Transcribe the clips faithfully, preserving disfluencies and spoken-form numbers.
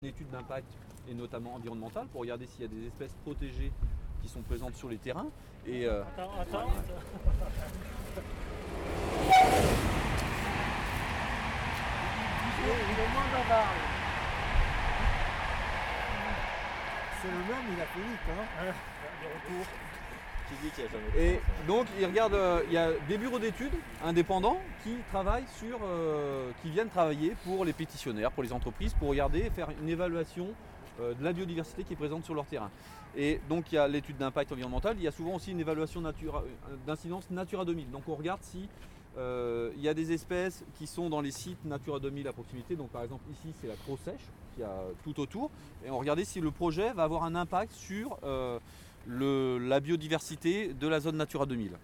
Une étude d'impact et notamment environnementale pour regarder s'il y a des espèces protégées qui sont présentes sur les terrains. Et euh... Attends, attends. Il est moins bavard. C'est le même, il a fait vite, hein. Les retours. Et donc il regarde, euh, il y a des bureaux d'études indépendants qui travaillent sur, euh, qui viennent travailler pour les pétitionnaires, pour les entreprises, pour regarder, faire une évaluation euh, de la biodiversité qui est présente sur leur terrain. Et donc il y a l'étude d'impact environnemental, il y a souvent aussi une évaluation natura, d'incidence Natura deux mille. Donc on regarde si euh, il y a des espèces qui sont dans les sites Natura deux mille à proximité. Donc par exemple ici c'est la croc sèche qui a tout autour. Et on regardait si le projet va avoir un impact sur euh, Le, la biodiversité de la zone Natura deux mille.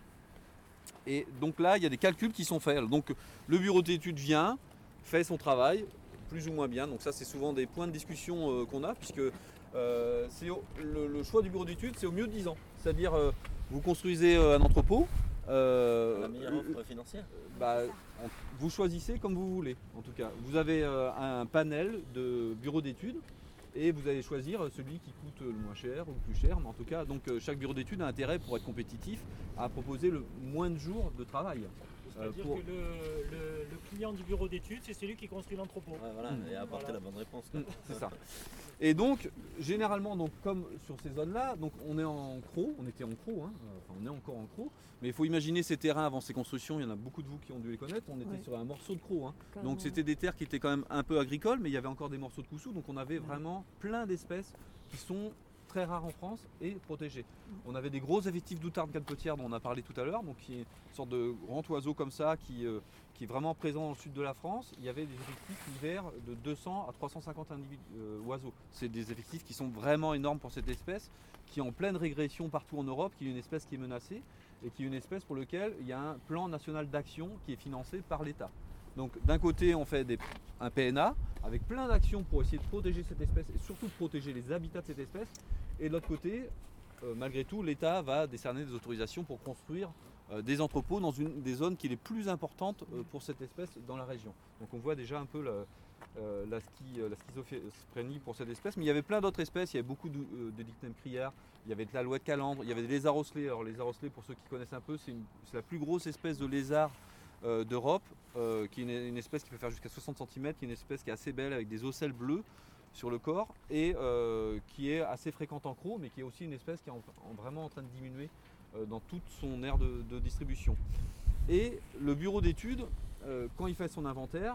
Et donc là, il y a des calculs qui sont faits. Donc le bureau d'études vient, fait son travail, plus ou moins bien. Donc ça, c'est souvent des points de discussion euh, qu'on a, puisque euh, c'est au, le, le choix du bureau d'études, c'est au mieux de dix ans. C'est-à-dire, euh, vous construisez euh, un entrepôt. Euh, la meilleure offre euh, financière bah, on, Vous choisissez comme vous voulez, en tout cas. Vous avez euh, un panel de bureaux d'études. Et vous allez choisir celui qui coûte le moins cher ou le plus cher. Mais en tout cas, donc, chaque bureau d'études a intérêt, pour être compétitif, à proposer le moins de jours de travail. C'est-à-dire euh, pour... que le, le, le client du bureau d'études, c'est celui qui construit l'entrepôt. Ouais, voilà, mmh. Et apporter voilà. La bonne réponse. Mmh, c'est ça. Et donc, généralement, donc, comme sur ces zones-là, donc, on est en croc, on était en croc, hein, enfin, on est encore en croc. Mais il faut imaginer ces terrains avant ces constructions, il y en a beaucoup de vous qui ont dû les connaître, on était ouais. sur un morceau de croc. Hein. Donc c'était des terres qui étaient quand même un peu agricoles, mais il y avait encore des morceaux de coussou, donc on avait vraiment plein d'espèces qui sont très rares en France et protégées. On avait des gros effectifs d'outarde calpetière dont on a parlé tout à l'heure, donc qui est une sorte de grand oiseau comme ça qui, euh, qui est vraiment présent dans le sud de la France. Il y avait des effectifs l'hiver de deux cents à trois cent cinquante individus, euh, oiseaux. C'est des effectifs qui sont vraiment énormes pour cette espèce, qui est en pleine régression partout en Europe, qui est une espèce qui est menacée et qui est une espèce pour laquelle il y a un plan national d'action qui est financé par l'État. Donc d'un côté on fait des, un P N A avec plein d'actions pour essayer de protéger cette espèce et surtout de protéger les habitats de cette espèce. Et de l'autre côté, euh, malgré tout, l'État va décerner des autorisations pour construire euh, des entrepôts dans une des zones qui est les plus importantes euh, pour cette espèce dans la région. Donc on voit déjà un peu la, euh, la, ski, euh, la schizophrénie pour cette espèce. Mais il y avait plein d'autres espèces, il y avait beaucoup de, euh, de dictème criard, il y avait de l'alouette calandre, il y avait des lézards osselets. Alors les lézards osselets, pour ceux qui connaissent un peu, c'est, une, c'est la plus grosse espèce de lézard euh, d'Europe, euh, qui est une, une espèce qui peut faire jusqu'à soixante centimètres, qui est une espèce qui est assez belle avec des ocelles bleus sur le corps et euh, qui est assez fréquente en croc, mais qui est aussi une espèce qui est en, en, vraiment en train de diminuer euh, dans toute son aire de, de distribution. Et le bureau d'études, euh, quand il fait son inventaire,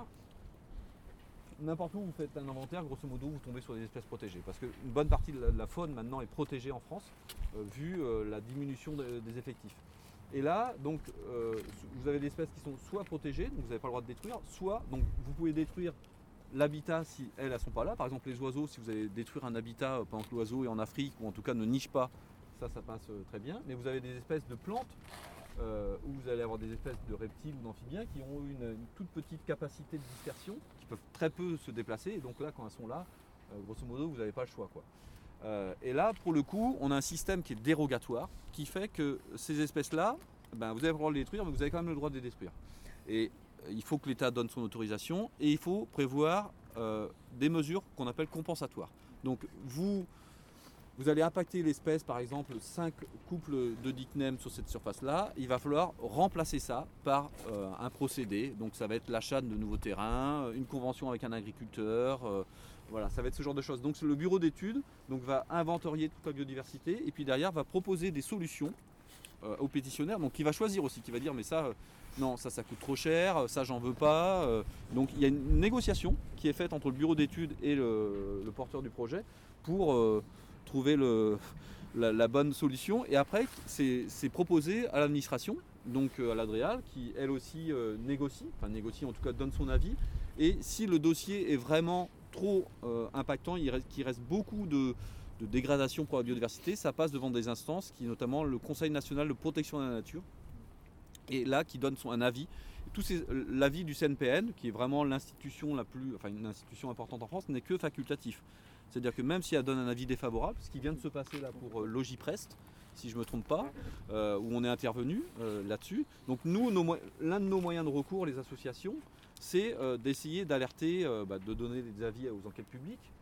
n'importe où vous faites un inventaire, grosso modo, vous tombez sur des espèces protégées. Parce qu'une bonne partie de la, de la faune maintenant est protégée en France, euh, vu euh, la diminution de, des effectifs. Et là, donc, euh, vous avez des espèces qui sont soit protégées, donc vous n'avez pas le droit de détruire, soit donc, vous pouvez détruire l'habitat si elles ne sont pas là. Par exemple les oiseaux, si vous allez détruire un habitat pendant que l'oiseau est en Afrique ou en tout cas ne niche pas, ça ça passe très bien. Mais vous avez des espèces de plantes euh, où vous allez avoir des espèces de reptiles ou d'amphibiens qui ont une, une toute petite capacité de dispersion, qui peuvent très peu se déplacer. Et donc là quand elles sont là, euh, grosso modo vous n'avez pas le choix, quoi. Euh, et là pour le coup on a un système qui est dérogatoire qui fait que ces espèces là, ben, vous avez le droit de les détruire mais vous avez quand même le droit de les détruire. Et il faut que l'État donne son autorisation et il faut prévoir euh, des mesures qu'on appelle compensatoires. Donc vous, vous allez impacter l'espèce, par exemple cinq couples de dicnèmes sur cette surface-là, il va falloir remplacer ça par euh, un procédé. Donc ça va être l'achat de nouveaux terrains, une convention avec un agriculteur, euh, voilà, ça va être ce genre de choses. Donc le bureau d'études donc, va inventorier toute la biodiversité et puis derrière va proposer des solutions euh, aux pétitionnaires, donc qui va choisir aussi, qui va dire mais ça... Euh, non, ça, ça coûte trop cher, ça, j'en veux pas. Donc, il y a une négociation qui est faite entre le bureau d'études et le, le porteur du projet pour euh, trouver le, la, la bonne solution. Et après, c'est, c'est proposé à l'administration, donc à l'Adréal, qui elle aussi euh, négocie, enfin négocie en tout cas donne son avis. Et si le dossier est vraiment trop euh, impactant, il reste, qu'il reste beaucoup de, de dégradation pour la biodiversité, ça passe devant des instances, qui est notamment le Conseil national de protection de la nature. Et là qui donne son, un avis. Tout ces, l'avis du C N P N, qui est vraiment l'institution la plus, enfin une institution importante en France, n'est que facultatif. C'est-à-dire que même si elle donne un avis défavorable, ce qui vient de se passer là pour euh, Logiprest, si je ne me trompe pas, euh, où on est intervenu euh, là-dessus. Donc nous, nos, l'un de nos moyens de recours, les associations, c'est euh, d'essayer d'alerter, euh, bah, de donner des avis aux enquêtes publiques,